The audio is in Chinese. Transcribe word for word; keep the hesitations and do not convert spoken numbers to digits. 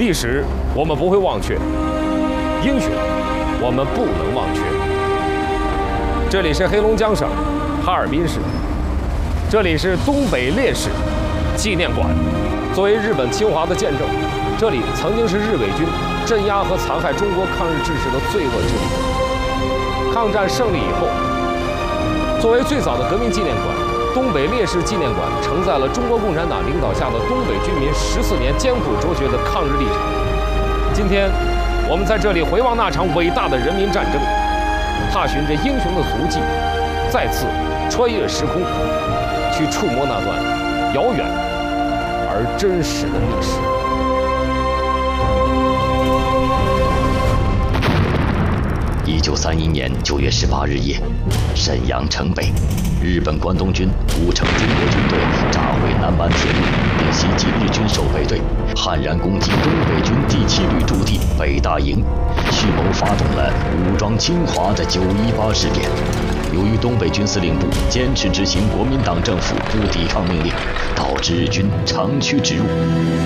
历史我们不会忘却，英雄我们不能忘却。这里是黑龙江省哈尔滨市，这里是东北烈士纪念馆。作为日本侵华的见证，这里曾经是日伪军镇压和残害中国抗日志士的罪恶之地。抗战胜利以后，作为最早的革命纪念馆，东北烈士纪念馆承载了中国共产党领导下的东北军民十四年艰苦卓绝的抗日历程。今天，我们在这里回望那场伟大的人民战争，踏寻着英雄的足迹，再次穿越时空，去触摸那段遥远而真实的历史。 一九三一年九月十八日夜，沈阳城北，日本关东军五城中国军队炸毁南满铁路，并袭击日军守备队，悍然攻击东北军第七旅驻地北大营，蓄谋发动了武装侵华的九一八事变。由于东北军司令部坚持执行国民党政府不抵抗命令，导致日军长驱直入。